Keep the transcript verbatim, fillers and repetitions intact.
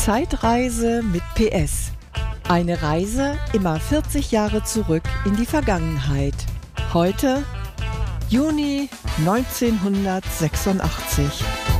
Zeitreise mit P S. Eine Reise immer vierzig Jahre zurück in die Vergangenheit. Heute Juni neunzehnhundertsechsundachtzig.